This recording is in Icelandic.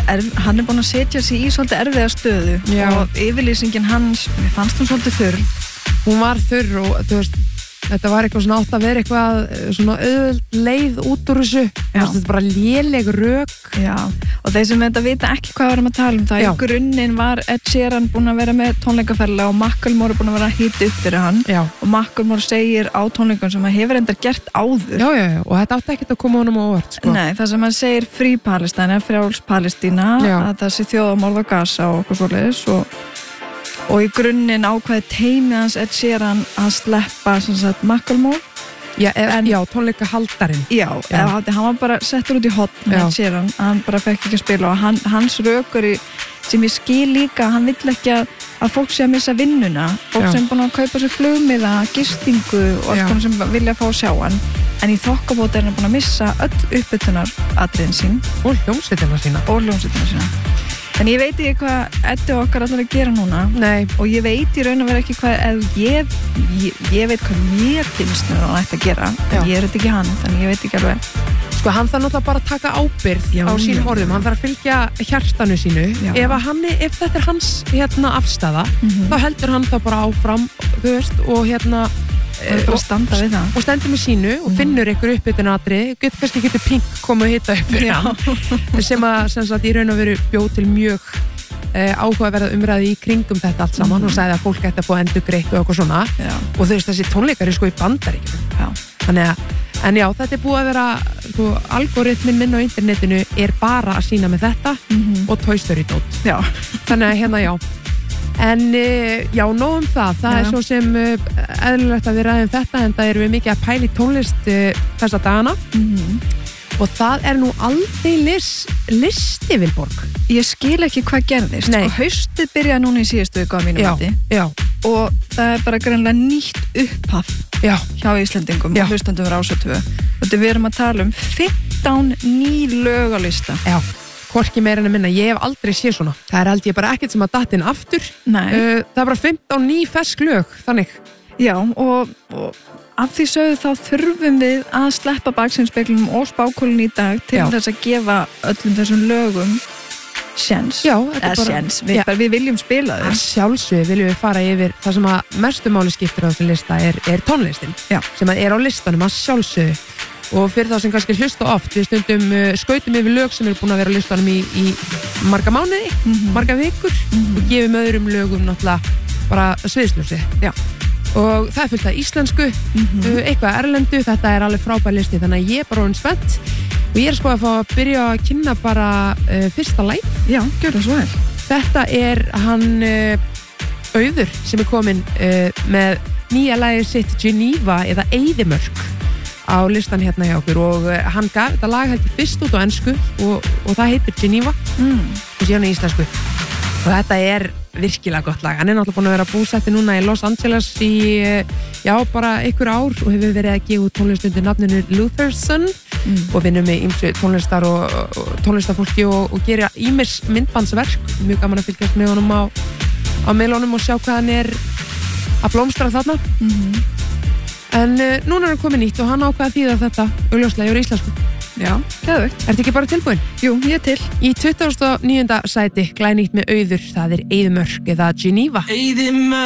hann búinn að setja sig í svolítið erfiða stöðu. Já. Og yfirlýsingin hans, mér fannst hún svolítið þurr. Hún var þurr og þú veist, þetta var eitthvað svona átt að vera eitthvað svona auðveld leið út úr þessu. Þetta bara léleg rök. Já, og þeir sem þetta vita ekki hvað varum að tala það. Í grunninn var Ed Sheeran búinn að vera með tónleikaferðalag og Macklemore búinn að vera að hýta upp fyrir hann. Já. Og Macklemore segir á tónleikum sem hann hefur endar gert áður. Já, og þetta átti ekkert að koma honum á óvart, sko. Nei, það sem hann segir Free Palestine, frjáls Palestína, að það sé þjóðamorð á Gaza og okkur svoleiðis og í grunninn ákveði teimið hans Ed Sheeran að sleppa sem sagt Macklemore. Já, tónleika haldarinn. Já, hann var bara settur út í hotn Ed Sheeran, hann bara fekk ekki að spila og hans rökur sem ég skil líka, hann vill ekki að fólk sé að missa vinnuna, fólk sem búin að kaupa sér flugmiða, gistingu og allt konar sem vilja fá að sjá hann, en í þokkabót hann búin að missa öll uppbytunar atriðin sín og hljómsveitina sína. En ég veit ekki hvað Eddi okkar allar að gera núna. Nei. Og ég veit í raun og vera ekki hvað, ég veit hvað mér finnst hann ætti að gera. Ég er þetta ekki hann, þannig ég veit ekki alveg. Sko, hann þarf náttúrulega bara að taka ábyrgð á sínum orðum. Hann þarf að fylgja hjartanu sínu. Ef þetta er hans afstaða, þá heldur hann það bara áfram, þú veist, og bara standa við það og stendur með sínu og finnur ykkur uppbytunatri kannski getur Pink koma að hita upp fyrir hann sem sagt í raun og veru bjóð til mjög áhugaverða umræði í kringum þetta allt saman og sagði að fólk ætti að fá endurgreitt og eitthvað svona og þú veist þessi tónleikar sko í Bandaríkjunum þannig að þetta er búið að vera sko, algoritminn minn á internetinu er bara að sína með þetta og Toy Story dót þannig að en nóg það er svo sem eðlilegt að við ræðum þetta en það erum við mikið að pæla í tónlist þessa dagana og það er nú aldeilis listi Vilborg. Ég skil ekki hvað gerðist sko, haustið byrjaði núna í síðustu viku á mínum mati og það er bara greinlega nýtt upphaf hjá Íslendingum og hlustandum á Rás 2 og við erum að tala 15 ný lög á lista hvorki meira en að minna, ég hef aldrei séð svona það er held ég bara ekkert sem að datt inn aftur það er bara 15 ný fersk lög þannig. Já, og af því sögðu þá þurfum við að sleppa baksýnsspeglunum og spákólinn í dag til þess að gefa öllum þessum lögum sjens. Við viljum spila þau. Að sjálfsögðu viljum við fara yfir það sem að mestu máli skiptir á þessu lista er tónlistin sem að er á listanum að sjálfsögðu og fyrir þá sem kannski hlusta oft við stundum skautum yfir lög sem eru búin að vera á listanum í marga mánuði marga vikur og gefum öðrum lögum náttúrulega bara sviðsljósi og það er fullt af íslensku eitthvað erlendu, þetta er alveg frábær listi þannig að ég er bara orðin spennt og ég er sko að fá að byrja að kynna bara fyrsta lag. Já, gjör það svo vel. Þetta er hann Auður sem er komin með nýja lagið sitt Geneva eða Eyðimörk á listan hérna hjá okkur og hann gaf þetta lag heldur fyrst út á ensku og það heitir Geneva og síðan í íslensku og þetta er virkilega gott lag. Hann er náttúrulega búin að vera búsetti núna í Los Angeles í bara einhver ár og hefur verið að gefa út tónlist undir nafninu Lutherson og vinnur með ýmsu tónlistar og tónlistarfólki og gera ýmis myndbandsverk. Mjög gaman að fylgjast með honum á miðlunum og sjá hvað hann er að blómstra þarna en núna er hann komið nýtt og hann ákvað að þýða þetta augljóslega yfir íslensku. Já, geðveikt. Ertu ekki bara tilbúin? Jú, ég er til. Í 29. sæti glænýtt með Auður, það er Eyðimörk eða Geneva.